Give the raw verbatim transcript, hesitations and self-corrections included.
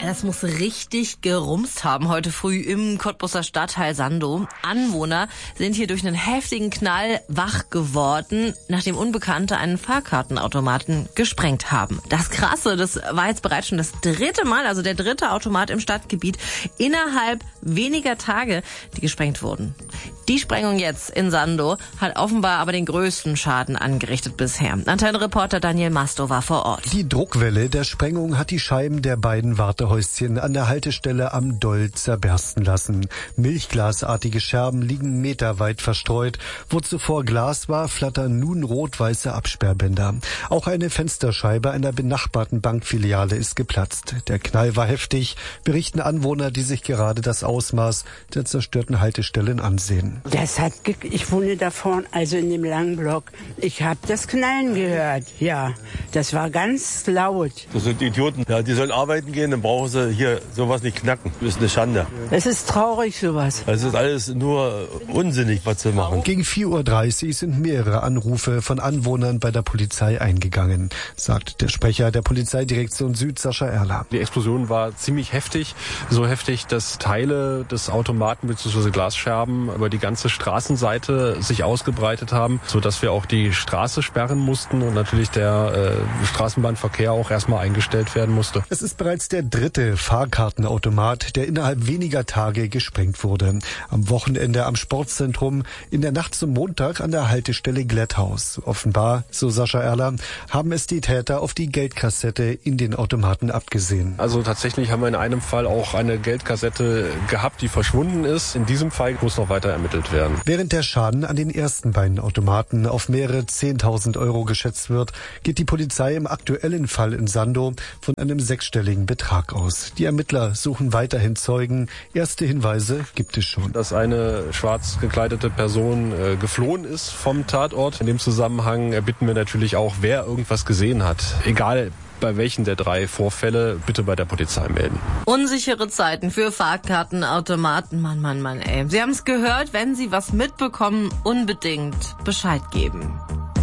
Das muss richtig gerumst haben heute früh im Cottbuser Stadtteil Sandow. Anwohner sind hier durch einen heftigen Knall wach geworden, nachdem Unbekannte einen Fahrkartenautomaten gesprengt haben. Das Krasse, das war jetzt bereits schon das dritte Mal, also der dritte Automat im Stadtgebiet innerhalb weniger Tage, die gesprengt wurden. Die Sprengung jetzt in Sandow hat offenbar aber den größten Schaden angerichtet bisher. Antenne-Reporter Daniel Masto war vor Ort. Die Druckwelle der Sprengung hat die Scheiben der beiden Wartehäuschen an der Haltestelle am Doll zerbersten lassen. Milchglasartige Scherben liegen meterweit verstreut. Wo zuvor Glas war, flattern nun rot-weiße Absperrbänder. Auch eine Fensterscheibe einer benachbarten Bankfiliale ist geplatzt. Der Knall war heftig, berichten Anwohner, die sich gerade das Ausmaß der zerstörten Haltestellen ansehen. Das hat, ge- ich wohne da vorne, also in dem langen Block. Ich habe das Knallen gehört, ja. Das war ganz laut. Das sind Idioten. Ja, die sollen arbeiten gehen, dann brauchen sie hier sowas nicht knacken. Das ist eine Schande. Es ist traurig, sowas. Das ist alles nur unsinnig, was sie machen. Gegen vier Uhr dreißig sind mehrere Anrufe von Anwohnern bei der Polizei eingegangen, sagt der Sprecher der Polizeidirektion Süd, Sascha Erler. Die Explosion war ziemlich heftig, so heftig, dass Teile des Automaten bzw. Glasscherben über die ganze Straßenseite sich ausgebreitet haben, sodass wir auch die Straße sperren mussten und natürlich der äh, Straßenbahnverkehr auch erstmal eingestellt werden musste. Es ist bereits der dritte Fahrkartenautomat, der innerhalb weniger Tage gesprengt wurde. Am Wochenende am Sportzentrum, in der Nacht zum Montag an der Haltestelle Glätthaus. Offenbar, so Sascha Erler, haben es die Täter auf die Geldkassette in den Automaten abgesehen. Also tatsächlich haben wir in einem Fall auch eine Geldkassette gehabt, die verschwunden ist. In diesem Fall muss noch weiter ermittelt werden. Während der Schaden an den ersten beiden Automaten auf mehrere zehntausend Euro geschätzt wird, geht die Polizei im aktuellen Fall in Sandow von einem sechsstelligen Betrag aus. Die Ermittler suchen weiterhin Zeugen. Erste Hinweise gibt es schon. Dass eine schwarz gekleidete Person äh, geflohen ist vom Tatort. In dem Zusammenhang erbitten wir natürlich auch, wer irgendwas gesehen hat. Egal bei welchen der drei Vorfälle, bitte bei der Polizei melden. Unsichere Zeiten für Fahrkartenautomaten. Mann, Mann, Mann, ey. Sie haben es gehört, wenn Sie was mitbekommen, unbedingt Bescheid geben.